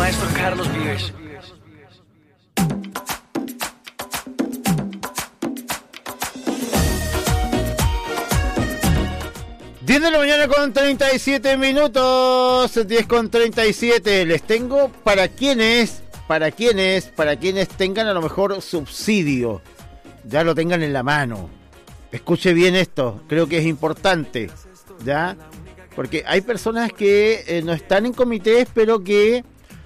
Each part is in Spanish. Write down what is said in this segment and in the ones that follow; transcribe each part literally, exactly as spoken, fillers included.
maestro Carlos Vives. diez de la mañana con treinta y siete minutos, diez con treinta y siete. Les tengo para quienes, para quienes, para quienes tengan a lo mejor subsidio, ya lo tengan en la mano. Escuche bien esto, creo que es importante, ¿ya? Porque hay personas que eh, no están en comités, pero que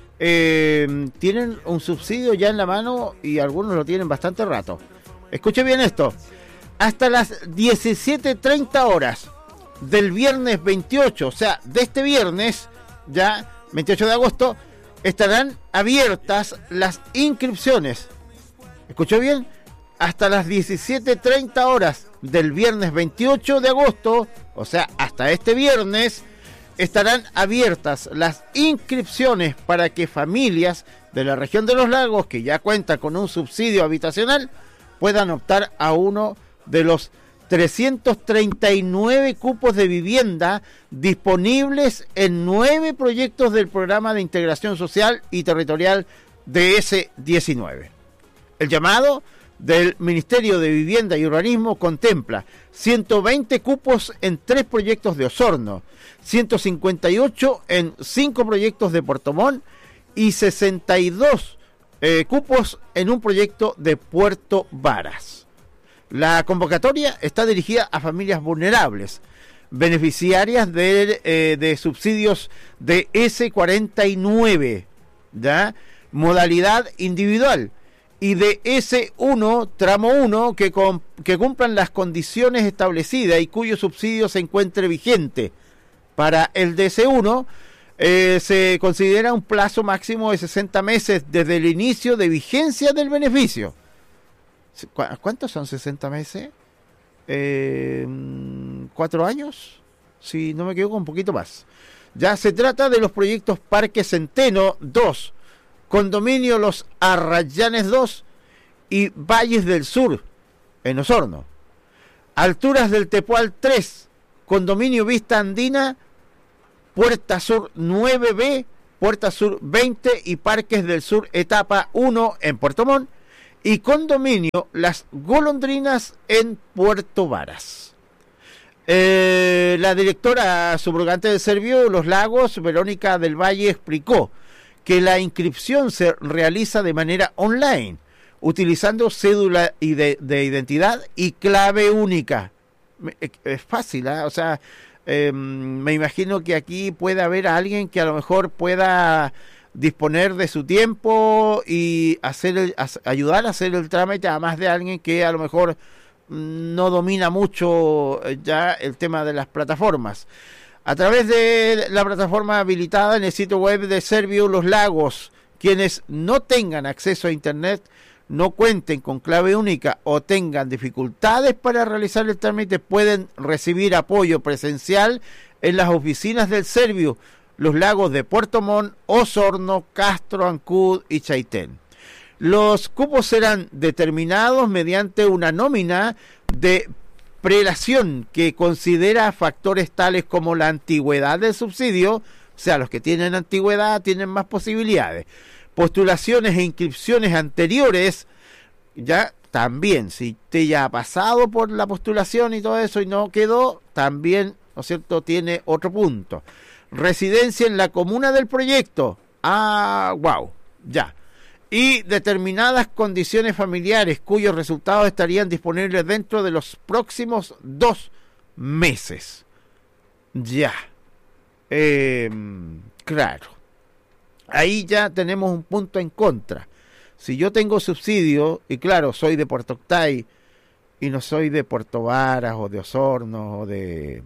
eh, tienen un subsidio ya en la mano y algunos lo tienen bastante rato. Escuche bien esto. Hasta las diecisiete treinta horas del viernes veintiocho, o sea, de este viernes, ya veintiocho de agosto, estarán abiertas las inscripciones. ¿Escuchó bien? Hasta las diecisiete treinta horas del viernes veintiocho de agosto, o sea, hasta este viernes, estarán abiertas las inscripciones para que familias de la región de los lagos que ya cuentan con un subsidio habitacional puedan optar a uno de los trescientos treinta y nueve cupos de vivienda disponibles en nueve proyectos del Programa de Integración Social y Territorial D S diecinueve. El llamado del Ministerio de Vivienda y Urbanismo contempla ciento veinte cupos en tres proyectos de Osorno, ciento cincuenta y ocho en cinco proyectos de Puerto Montt y sesenta y dos eh, cupos en un proyecto de Puerto Varas. La convocatoria está dirigida a familias vulnerables, beneficiarias de, eh, de subsidios de ese cuarenta y nueve, ¿ya? Modalidad individual, y de ese uno, tramo uno, que, com, que cumplan las condiciones establecidas y cuyo subsidio se encuentre vigente. Para el D S uno eh, se considera un plazo máximo de sesenta meses desde el inicio de vigencia del beneficio. ¿Cuántos son sesenta meses? Eh, ¿Cuatro años? Si no me equivoco, un poquito más. Ya se trata de los proyectos Parque Centeno dos, Condominio Los Arrayanes dos y Valles del Sur, en Osorno. Alturas del Tepual tres, Condominio Vista Andina, Puerta Sur nueve B, Puerta Sur veinte y Parques del Sur Etapa uno en Puerto Montt. Y condominio Las Golondrinas en Puerto Varas. Eh, la directora subrogante del Servio Los Lagos, Verónica del Valle, explicó que la inscripción se realiza de manera online, utilizando cédula de, de identidad y clave única. Es fácil, ¿eh? O sea, eh, me imagino que aquí puede haber a alguien que a lo mejor pueda disponer de su tiempo y hacer el, a, ayudar a hacer el trámite, además de alguien que a lo mejor no domina mucho ya el tema de las plataformas. A través de la plataforma habilitada en el sitio web de Servio Los Lagos, quienes no tengan acceso a internet, no cuenten con clave única o tengan dificultades para realizar el trámite, pueden recibir apoyo presencial en las oficinas del Servio Los Lagos de Puerto Montt, Osorno, Castro, Ancud y Chaitén. Los cupos serán determinados mediante una nómina de prelación que considera factores tales como la antigüedad del subsidio, o sea, los que tienen antigüedad tienen más posibilidades. Postulaciones e inscripciones anteriores, ya también, si usted ya ha pasado por la postulación y todo eso y no quedó, también, ¿no es cierto?, tiene otro punto. Residencia en la comuna del proyecto. Ah, wow, ya. Y determinadas condiciones familiares cuyos resultados estarían disponibles dentro de los próximos dos meses. Ya. Eh, claro. Ahí ya tenemos un punto en contra. Si yo tengo subsidio, y claro, soy de Puerto Octay, y no soy de Puerto Varas, o de Osorno, o de...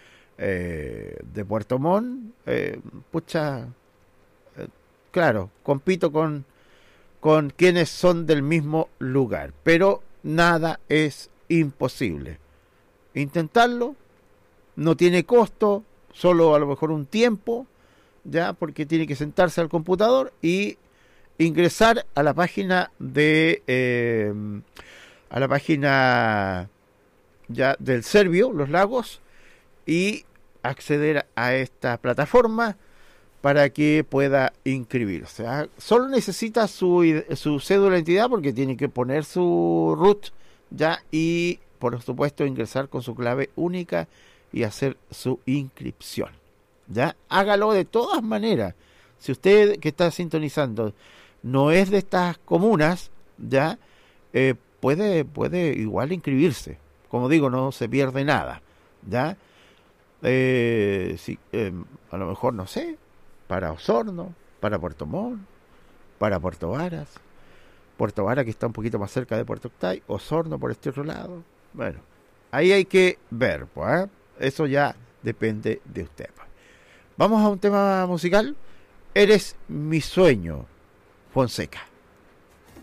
Eh, de Puerto Montt, eh, pucha, eh, claro, compito con, con quienes son del mismo lugar, pero nada es imposible. Intentarlo, no tiene costo, solo a lo mejor un tiempo, ya, porque tiene que sentarse al computador y ingresar a la página de, eh, a la página ya del Servio Los Lagos, y acceder a esta plataforma para que pueda inscribirse. ¿Ah? Solo necesita su, su cédula de identidad porque tiene que poner su root ya y por supuesto ingresar con su clave única y hacer su inscripción. Ya hágalo de todas maneras. Si usted que está sintonizando no es de estas comunas, ya eh, puede puede igual inscribirse. Como digo, no se pierde nada. Ya eh, sí, eh, a lo mejor no sé. Para Osorno, para Puerto Montt, para Puerto Varas, Puerto Varas que está un poquito más cerca de Puerto Octay, Osorno por este otro lado. Bueno, ahí hay que ver, pues, ¿eh? Eso ya depende de usted. Vamos a un tema musical. Eres mi sueño, Fonseca.